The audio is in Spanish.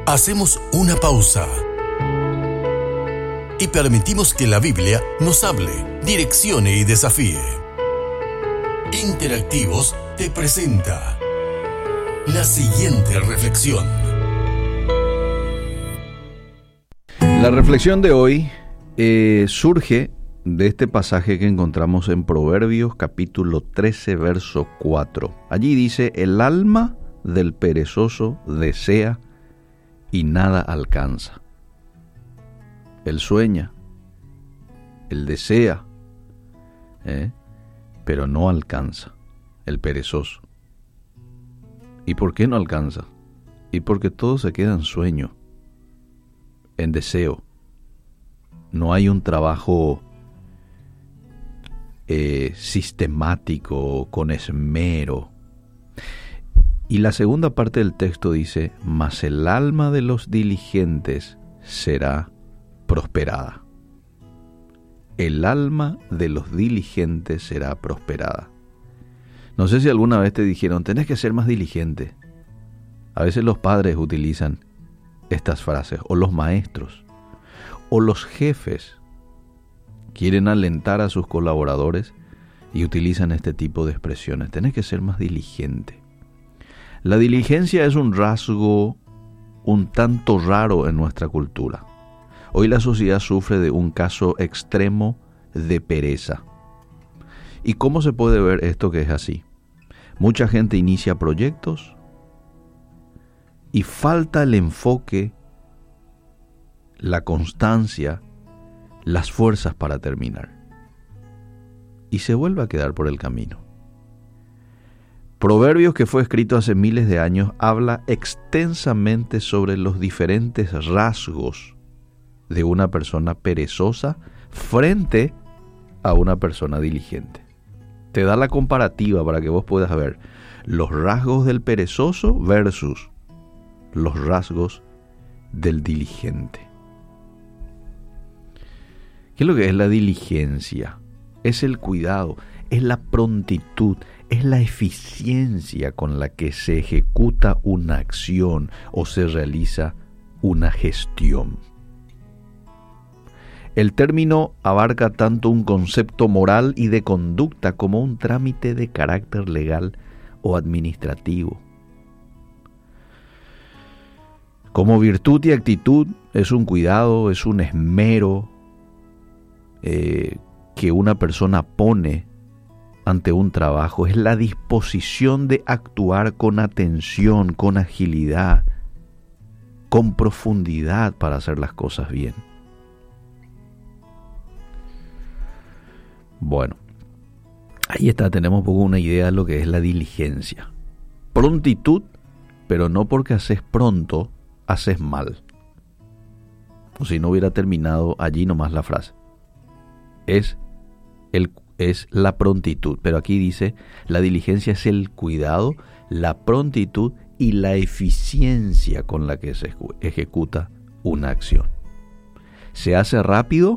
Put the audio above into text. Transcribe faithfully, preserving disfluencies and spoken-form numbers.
Hacemos una pausa y permitimos que la Biblia nos hable, direccione y desafíe. Interactivos te presenta la siguiente reflexión. La reflexión de hoy eh, surge de este pasaje que encontramos en Proverbios capítulo trece, verso cuatro. Allí dice: el alma del perezoso desea y nada alcanza. Él sueña, él desea, ¿eh? pero no alcanza, el perezoso. ¿Y por qué no alcanza? Y porque todo se queda en sueño, en deseo. No hay un trabajo eh, sistemático, con esmero. Y la segunda parte del texto dice: mas el alma de los diligentes será prosperada. El alma de los diligentes será prosperada. No sé si alguna vez te dijeron: tenés que ser más diligente. A veces los padres utilizan estas frases, o los maestros, o los jefes quieren alentar a sus colaboradores y utilizan este tipo de expresiones. Tenés que ser más diligente. La diligencia es un rasgo un tanto raro en nuestra cultura. Hoy la sociedad sufre de un caso extremo de pereza. ¿Y cómo se puede ver esto que es así? Mucha gente inicia proyectos y falta el enfoque, la constancia, las fuerzas para terminar. Y se vuelve a quedar por el camino. Proverbios, que fue escrito hace miles de años, habla extensamente sobre los diferentes rasgos de una persona perezosa frente a una persona diligente. Te da la comparativa para que vos puedas ver los rasgos del perezoso versus los rasgos del diligente. ¿Qué es lo que es la diligencia? Es el cuidado, es la prontitud, es la eficiencia con la que se ejecuta una acción o se realiza una gestión. El término abarca tanto un concepto moral y de conducta como un trámite de carácter legal o administrativo. Como virtud y actitud es un cuidado, es un esmero eh, que una persona pone ante un trabajo, es la disposición de actuar con atención, con agilidad, con profundidad para hacer las cosas bien. Bueno, ahí está, tenemos un poco una idea de lo que es la diligencia. Prontitud, pero no porque haces pronto, haces mal. O si no hubiera terminado allí nomás la frase. Es el es la prontitud, pero aquí dice: la diligencia es el cuidado, la prontitud y la eficiencia con la que se ejecuta una acción. Se hace rápido